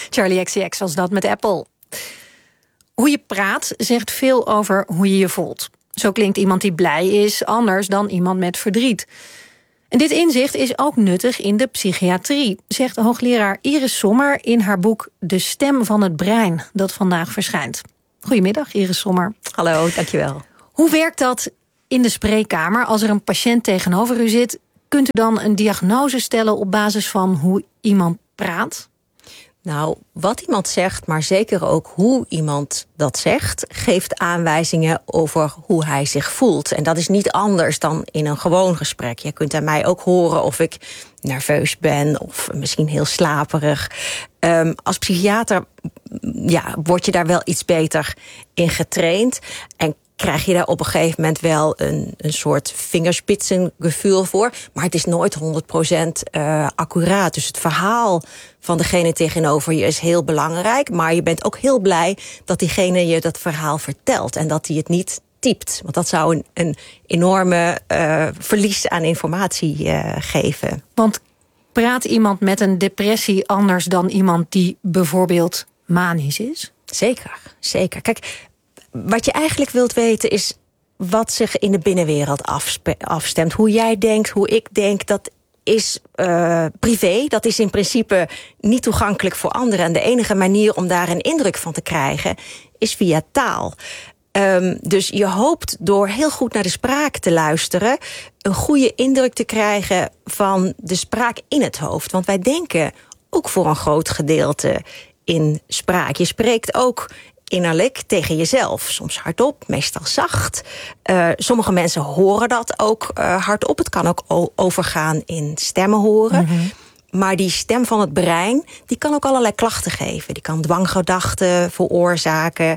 Charlie XCX was dat met Apple. Hoe je praat zegt veel over hoe je je voelt. Zo klinkt iemand die blij is anders dan iemand met verdriet. En dit inzicht is ook nuttig in de psychiatrie, zegt hoogleraar Iris Sommer in haar boek De Stem van het Brein, dat vandaag verschijnt. Goedemiddag, Iris Sommer. Hallo, dankjewel. Hoe werkt dat in de spreekkamer? Als er een patiënt tegenover u zit, kunt u dan een diagnose stellen op basis van hoe iemand praat? Nou, wat iemand zegt, maar zeker ook hoe iemand dat zegt, geeft aanwijzingen over hoe hij zich voelt. En dat is niet anders dan in een gewoon gesprek. Je kunt aan mij ook horen of ik nerveus ben of misschien heel slaperig. Als psychiater word je daar wel iets beter in getraind en krijg je daar op een gegeven moment wel een soort vingerspitsengevoel voor. Maar het is nooit 100% accuraat. Dus het verhaal van degene tegenover je is heel belangrijk. Maar je bent ook heel blij dat diegene je dat verhaal vertelt. En dat hij het niet typt. Want dat zou een enorme verlies aan informatie geven. Want praat iemand met een depressie anders dan iemand die bijvoorbeeld manisch is? Zeker, zeker. Kijk, wat je eigenlijk wilt weten is wat zich in de binnenwereld afstemt. Hoe jij denkt, hoe ik denk, dat is privé. Dat is in principe niet toegankelijk voor anderen. En de enige manier om daar een indruk van te krijgen is via taal. Dus je hoopt door heel goed naar de spraak te luisteren een goede indruk te krijgen van de spraak in het hoofd. Want wij denken ook voor een groot gedeelte in spraak. Je spreekt ook innerlijk tegen jezelf. Soms hardop, meestal zacht. Sommige mensen horen dat ook hardop. Het kan ook overgaan in stemmen horen. Mm-hmm. Maar die stem van het brein, die kan ook allerlei klachten geven. Die kan dwanggedachten veroorzaken.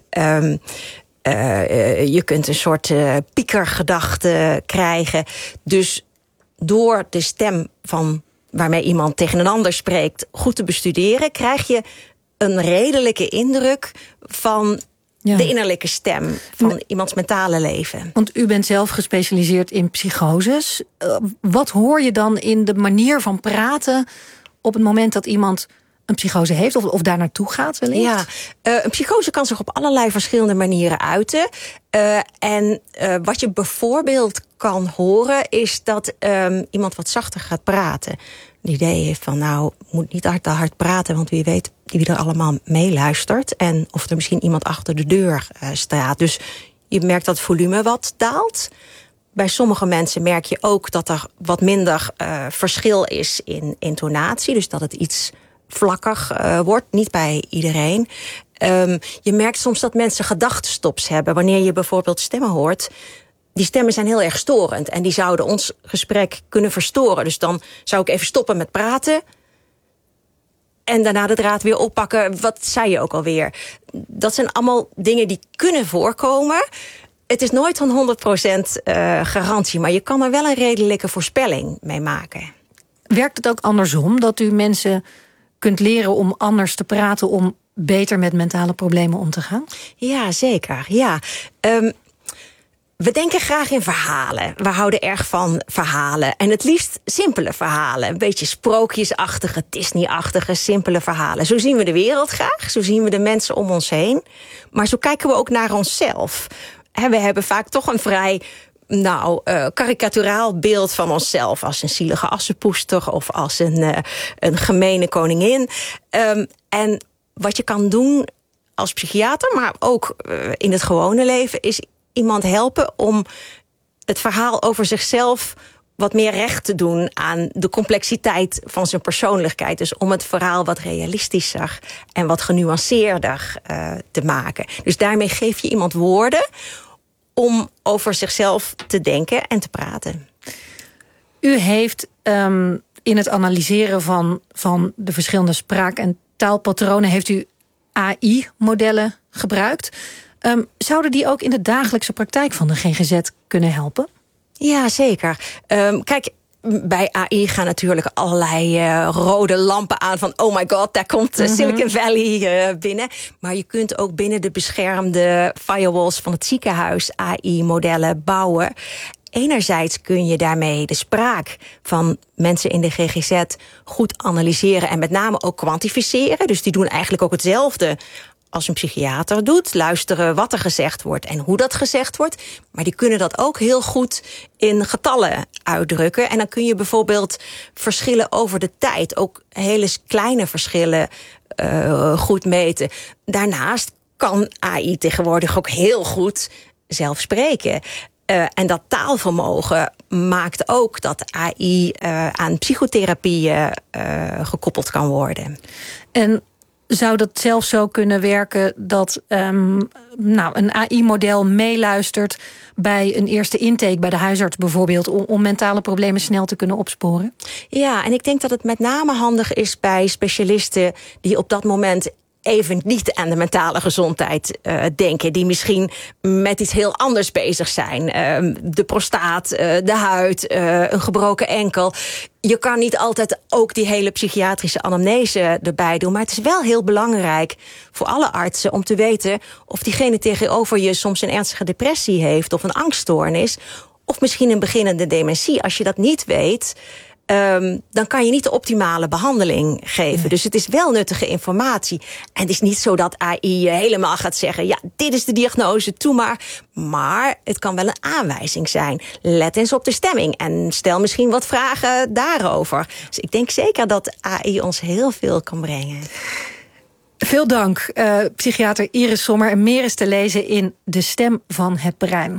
Je kunt een soort piekergedachte krijgen. Dus door de stem van waarmee iemand tegen een ander spreekt goed te bestuderen, krijg je een redelijke indruk van de innerlijke stem van iemands mentale leven. Want u bent zelf gespecialiseerd in psychoses. Wat hoor je dan in de manier van praten op het moment dat iemand een psychose heeft of daar naartoe gaat wellicht? Ja, een psychose kan zich op allerlei verschillende manieren uiten. Wat je bijvoorbeeld kan horen is dat iemand wat zachter gaat praten. Het idee heeft van moet niet te hard praten, want wie weet wie er allemaal meeluistert. En of er misschien iemand achter de deur staat. Dus je merkt dat het volume wat daalt. Bij sommige mensen merk je ook dat er wat minder verschil is in intonatie. Dus dat het iets vlakker wordt, niet bij iedereen. Je merkt soms dat mensen gedachtenstops hebben. Wanneer je bijvoorbeeld stemmen hoort, die stemmen zijn heel erg storend. En die zouden ons gesprek kunnen verstoren. Dus dan zou ik even stoppen met praten en daarna de draad weer oppakken. Wat zei je ook alweer? Dat zijn allemaal dingen die kunnen voorkomen. Het is nooit van 100% garantie, maar je kan er wel een redelijke voorspelling mee maken. Werkt het ook andersom, dat u mensen kunt leren om anders te praten, om beter met mentale problemen om te gaan? Ja, zeker. Ja. We denken graag in verhalen. We houden erg van verhalen. En het liefst simpele verhalen. Een beetje sprookjesachtige, Disney-achtige, simpele verhalen. Zo zien we de wereld graag. Zo zien we de mensen om ons heen. Maar zo kijken we ook naar onszelf. We hebben vaak toch een vrij karikaturaal beeld van onszelf. Als een zielige assenpoester of als een gemene koningin. En wat je kan doen als psychiater, maar ook in het gewone leven, is iemand helpen om het verhaal over zichzelf wat meer recht te doen aan de complexiteit van zijn persoonlijkheid. Dus om het verhaal wat realistischer en wat genuanceerder te maken. Dus daarmee geef je iemand woorden om over zichzelf te denken en te praten. U heeft in het analyseren van de verschillende spraak- en taalpatronen heeft u AI-modellen gebruikt. Zouden die ook in de dagelijkse praktijk van de GGZ kunnen helpen? Ja, zeker. Kijk, bij AI gaan natuurlijk allerlei rode lampen aan van oh my god, daar komt Silicon Valley binnen. Maar je kunt ook binnen de beschermde firewalls van het ziekenhuis AI-modellen bouwen. enerzijds kun je daarmee de spraak van mensen in de GGZ goed analyseren en met name ook kwantificeren. Dus die doen eigenlijk ook hetzelfde als een psychiater doet. Luisteren wat er gezegd wordt en hoe dat gezegd wordt. Maar die kunnen dat ook heel goed in getallen uitdrukken. En dan kun je bijvoorbeeld verschillen over de tijd. Ook hele kleine verschillen goed meten. Daarnaast kan AI tegenwoordig ook heel goed zelf spreken. En dat taalvermogen maakt ook dat AI aan psychotherapie gekoppeld kan worden. En zou dat zelfs zo kunnen werken dat een AI-model meeluistert bij een eerste intake bij de huisarts bijvoorbeeld, om mentale problemen snel te kunnen opsporen? Ja, en ik denk dat het met name handig is bij specialisten die op dat moment even niet aan de mentale gezondheid denken. Die misschien met iets heel anders bezig zijn. De prostaat, de huid, een gebroken enkel. Je kan niet altijd ook die hele psychiatrische anamnese erbij doen. Maar het is wel heel belangrijk voor alle artsen om te weten of diegene tegenover je soms een ernstige depressie heeft of een angststoornis. Of misschien een beginnende dementie. Als je dat niet weet, dan kan je niet de optimale behandeling geven. Nee. Dus het is wel nuttige informatie. En het is niet zo dat AI helemaal gaat zeggen, ja, dit is de diagnose, doe maar. Maar het kan wel een aanwijzing zijn. Let eens op de stemming en stel misschien wat vragen daarover. Dus ik denk zeker dat AI ons heel veel kan brengen. Veel dank, psychiater Iris Sommer. En meer is te lezen in De Stem van het Brein.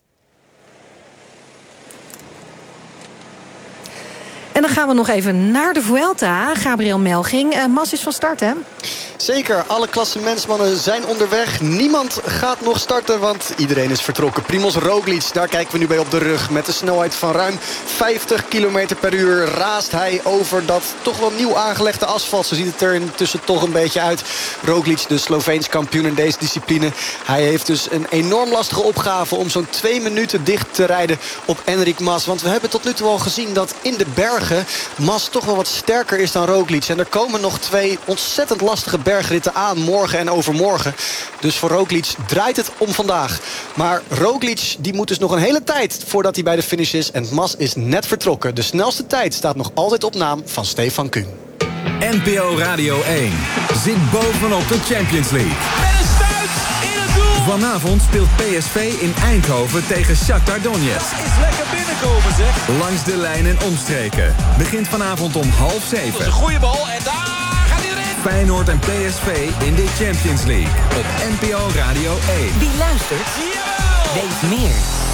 En dan gaan we nog even naar de Vuelta. Gabriel Melching, Mas is van start, hè? Zeker, alle klassementsmannen zijn onderweg. Niemand gaat nog starten, want iedereen is vertrokken. Primoz Roglic, daar kijken we nu bij op de rug. Met een snelheid van ruim 50 km per uur raast hij over dat toch wel nieuw aangelegde asfalt. Zo ziet het er intussen toch een beetje uit. Roglic, de Sloveens kampioen in deze discipline. Hij heeft dus een enorm lastige opgave om zo'n 2 minuten dicht te rijden op Enric Mas. Want we hebben tot nu toe al gezien dat in de bergen Mas toch wel wat sterker is dan Roglic. En er komen nog 2 ontzettend lastige bergritten aan, morgen en overmorgen. Dus voor Roglic draait het om vandaag. Maar Roglic die moet dus nog een hele tijd voordat hij bij de finish is. En Mas is net vertrokken. De snelste tijd staat nog altijd op naam van Stefan Kuhn. NPO Radio 1 zit bovenop de Champions League. Met een stuit in het doel. Vanavond speelt PSV in Eindhoven tegen Shakhtar Donetsk. Dat is lekker binnenkomen, zeg. Langs de lijn en omstreken. Begint vanavond om 6:30. Dat is een goede bal en daar gaat hij erin. Feyenoord en PSV in de Champions League op NPO Radio 1. Wie luistert, Jawel. weet meer.